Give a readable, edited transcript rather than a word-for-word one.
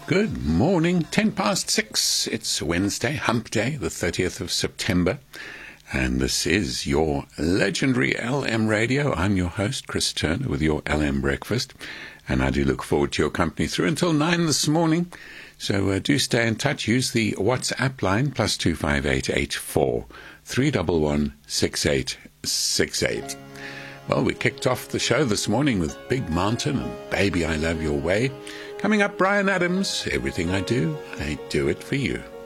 Good morning, 6:10. It's Wednesday, Hump Day, the 30th of September, and this is your legendary LM Radio. I'm your host, Chris Turner, with your LM Breakfast, and I do look forward to your company through until 9 this morning. So do stay in touch. Use the WhatsApp line, +25884 311 6868. Well, we kicked off the show this morning with Big Mountain and Baby I Love Your Way. Coming up, Bryan Adams, Everything I Do it for you.